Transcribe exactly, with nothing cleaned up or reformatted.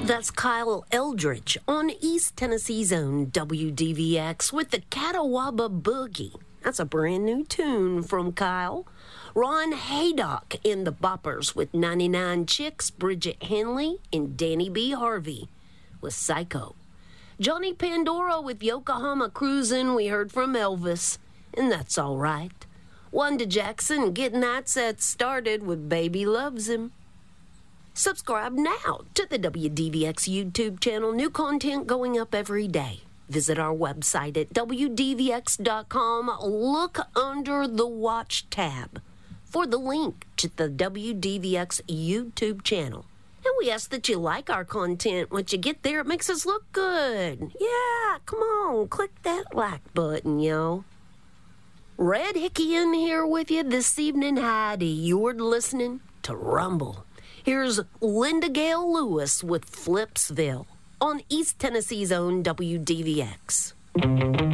That's Kyle Eldridge on East Tennessee's own W D V X with the Catawba Boogie. That's a brand new tune from Kyle. Ron Haydock in the Boppers with ninety-nine Chicks, Bridget Henley, and Danny B. Harvey with Psycho. Johnny Pandora with Yokohama Cruisin', we heard from Elvis, and that's all right. Wanda Jackson getting that set started with Baby Loves Him. Subscribe now to the W D V X YouTube channel. New content going up every day. Visit our website at W D V X dot com. Look under the Watch tab for the link to the W D V X YouTube channel. And we ask that you like our content. Once you get there, it makes us look good. Yeah, come on, click that like button, yo. Red Hickey in here with you this evening, Heidi. You're listening to Rumble. Here's Linda Gale Lewis with Flipsville on East Tennessee's own W D V X.